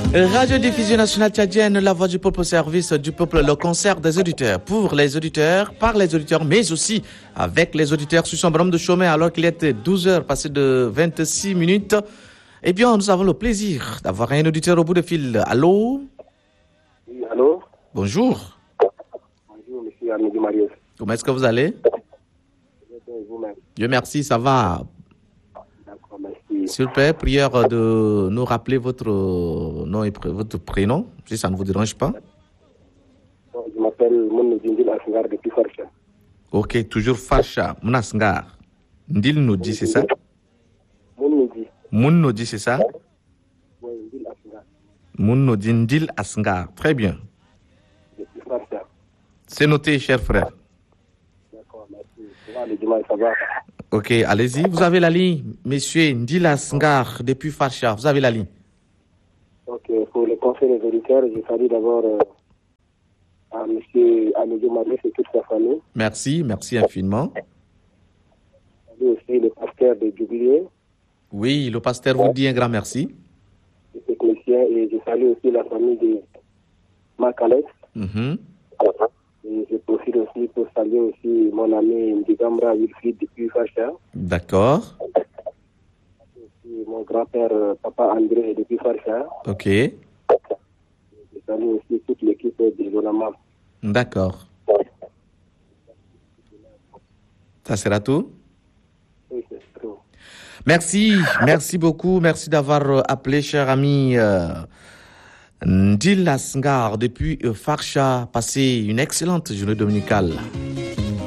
Radio-diffusion nationale tchadienne, la voix du peuple au service du peuple, le concert des auditeurs, pour les auditeurs, par les auditeurs, mais aussi avec les auditeurs sur son bonhomme de chemin, alors qu'il était 12 heures passées de 26 minutes. Eh bien, nous avons le plaisir d'avoir un auditeur au bout de fil. Allô? Oui, allô? Bonjour. Bonjour, monsieur Amélie Marius. Comment est-ce que vous allez? Vous-même. Dieu merci, ça va. D'accord, merci. S'il vous plaît, prière de nous rappeler votre nom et votre prénom, si ça ne vous dérange pas. Je m'appelle Mounou Djindil Asngar depuis Farsha. Ok, toujours Farsha, Mounasngar. Ndil nous dit, c'est ça? Moun nous dit, c'est ça? Oui, Ndil Asngar. Moun nous dit Ndil Asngar. Très bien. Depuis Farsha. C'est noté, cher frère. D'accord, merci. Ça va, le dimanche, ça va? Ok, allez-y. Vous avez la ligne, monsieur Ndil Asngar, depuis Farsha. Vous avez la ligne. Ok, pour le conseil des auditeurs, je salue d'abord à monsieur Amélie Marius et toute sa famille. Merci infiniment. Je salue aussi le pasteur de Jubilé. Oui, le pasteur vous dit un grand merci. Le technicien, et je salue aussi la famille de Marc Alex. Et je profite aussi pour saluer aussi mon ami Ndigamra Wilfried depuis Farsha. D'accord. Aussi mon grand-père Papa André depuis Farsha. Ok. Je salue aussi toute l'équipe de Zonama. D'accord. Ça sera tout? Oui, c'est tout. Merci beaucoup. Merci d'avoir appelé, cher ami Ndil Asngar depuis Farsha. Passez une excellente journée dominicale.